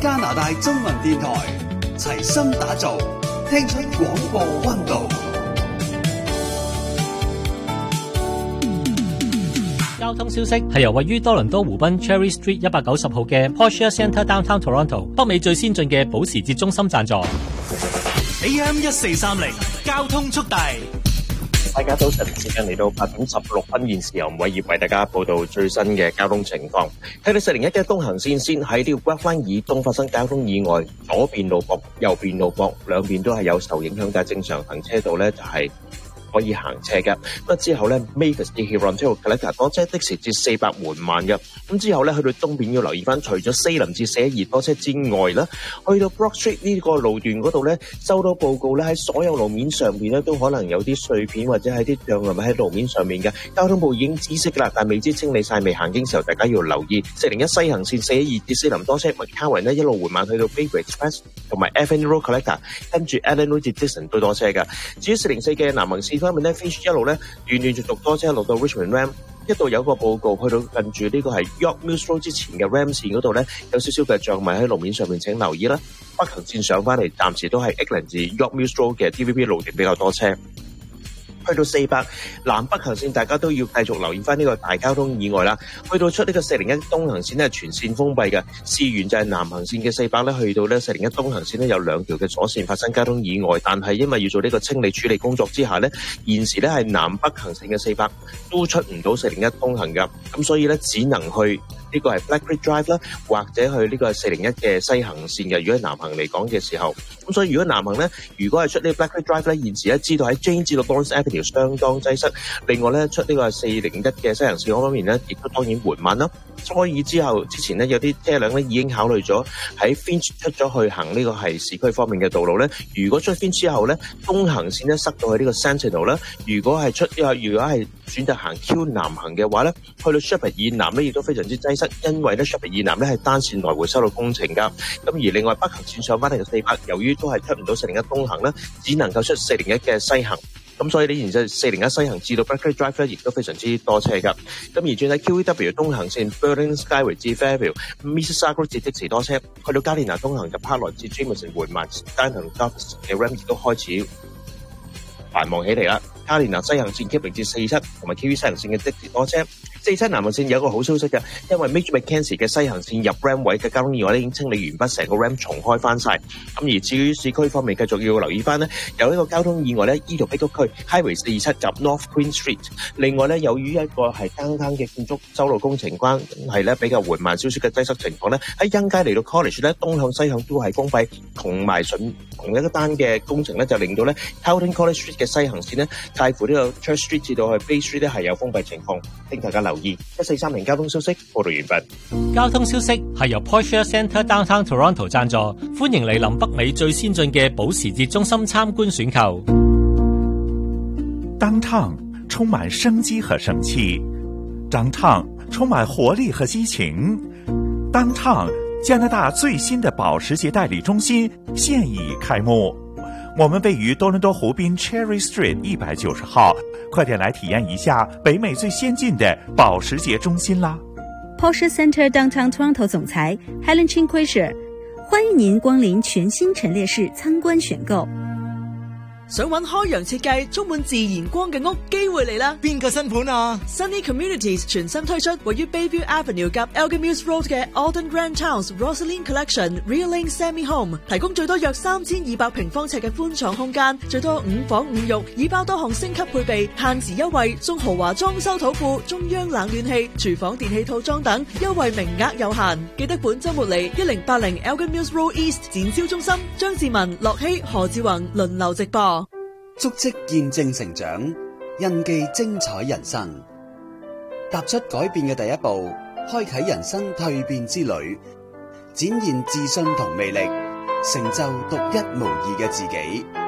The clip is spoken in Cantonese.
加拿大中文電台，齊心打造，聽出廣播溫度。 交通消息係由位於多倫多湖濱 Cherry Street 190號嘅 Porsche Centre Downtown Toronto 北美最先進嘅保時捷中心贊助。 AM 1430交通速遞。 大家早晨，時間嚟到8:16，現時由吳偉業為大家報道最新嘅交通情況。睇到401嘅東行線先喺呢個 Grapevine 以東發生交通意外，左邊路駁、右邊路駁，兩邊都係有受影響，但係正常行車道咧就係可以行車嘅。咁之後咧 Mavis 嘅 Huron Taylor Collector 多車的士至400緩慢嘅。咁之後咧去到東邊要留意翻，除咗4林至42多車之外啦，去到 Brock Street 呢個路段嗰度咧，收到報告咧喺所有路面上邊咧都可能有啲碎片或者係啲障礙物喺路面上面嘅。交通部已經知悉啦，但未知清理晒未行經時候，大家要留意。401西行線42至4林多車，麥卡維呢一路緩慢去到 Baby Express 同埋 Avenue Road Collector， 跟住 Allen Road 至 Dixon 都多車嘅。至於404嘅南行線方面咧 ，Finch 一路咧斷斷續續多車落到 Richmond Ram。一度有個報告去到近住呢個係 York Mills Road 之前嘅 Ram 線嗰度咧，有少少嘅障礙喺路面上面，請留意啦。北行線上翻嚟，暫時都係 Eckland 至 York Mills Road 嘅 TVB 路段比較多車。去到400南北行線，大家都要繼續留意翻呢個大交通意外啦。去到出呢個401東行線咧，全線封閉嘅。事緣就係南行線嘅400咧，去到咧401東行線咧有兩條嘅左線發生交通意外，但係因為要做呢個清理處理工作之下咧，現時咧係南北行線嘅400都出唔到401東行㗎，咁所以咧只能去呢個係 Black Creek Drive 啦，或者去呢個係401嘅西行線嘅。如果係南行嚟講嘅時候，咁所以如果南行咧，如果係出呢個 Black Creek Drive 咧，現時咧知道喺 Jane 至到 Lawrence Avenue 相當擠塞。另外咧出呢個係401嘅西行線方面咧，亦都當然緩慢啦。所以之前咧有啲車輛咧已經考慮咗喺 Finch 出咗去行呢個係市區方面嘅道路咧。如果出 Finch 之後咧，東行線咧塞到去呢個 Sentinel 啦。如果係選擇行 Q 南行嘅話咧，去到 Sheppard 以南咧亦都非常之擠塞，因為咧 Sheppard 以南咧係單線來回修路工程㗎。咁而另外北行線上翻嚟嘅400，由於都係出唔到401東行啦，只能夠出401嘅西行。咁所以呢，現在401西行至到 Black Creek Drive 咧，亦都非常之多車㗎。咁而轉喺 QEW 東行線 Burling Skyway 至 Fairview、Mississauga 至的士多車，去到加連拿東行入 Parkland 至 Jameson 緩慢，單行 Douglas 嘅 Ram 亦都開始繁忙起嚟啦。加連拿西行線 Kipling 至47同埋 QE 西行線嘅的士多車。47南行線有一個好消息嘅，因為 Major Mackenzie 嘅西行線入 Ram 位嘅交通意外咧已經清理完畢，成個 Ram 重開翻晒。咁而至於市區方面，繼續要留意翻呢，有呢個交通意外咧，依度碧谷區 Highway 47及 North Queen Street。另外咧，由於一個係更嘅建築修路工程關係咧比較緩慢少少嘅擠塞情況咧，喺欣街嚟到 College 咧，東向西向都係封閉，同埋同一個單嘅工程咧，就令到咧 Carlton College Street 嘅西行線咧，介乎呢個 Church Street 至到去 Bay Street 咧係有封閉情況，請大家留意。1430交通消息報道完畢。 交通消息係由 Porsche Centre Downtown Toronto 贊助，歡迎嚟臨北美最先進嘅保時捷中心參觀選購。 Downtown 充滿生機和生氣 ，Downtown 充滿活力和激情。Downtown 加拿大最新的保時捷代理中心現已開幕。我們位於多倫多湖濱 Cherry Street 190號，快點來體驗一下北美最先進的保時捷中心啦。 Porsche Centre Downtown Toronto 總裁 Helen Chin-Quisher， 歡迎您光臨全新陳列室參觀選購。 想揾開揚設計充滿自然光嘅屋，機會嚟啦！ 邊個新盤啊？ Sunny Communities 全新推出位於 Bayview Avenue 及 Elgin Mills Road 嘅 Alden Grand Towns Rosaline Collection Real Lane Semi Home， 提供最多約3200平方尺嘅寬敞空間，最多5房5浴，已包多項升級配備，限時優惠，送豪華裝修土庫、中央冷暖氣、廚房電器套裝等，優惠名額有限，記得本週末嚟1080 Elgin Mills Road East 展銷中心，張志文、樂希、何志宏輪流直播。 足跡見證成長，印記精彩人生。踏出改變嘅第一步，開啟人生蛻變之旅，展現自信同魅力，成就獨一無二嘅自己。